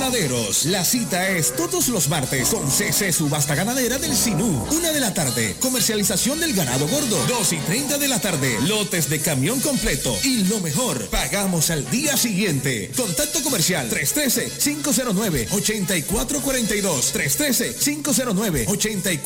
Ganaderos. La cita es todos los martes con CC Subasta Ganadera del Sinú. 1 de la tarde. Comercialización del ganado gordo. 2:30 de la tarde. Lotes de camión completo. Y lo mejor, pagamos al día siguiente. Contacto comercial 313-509-8442. 313-509-8442.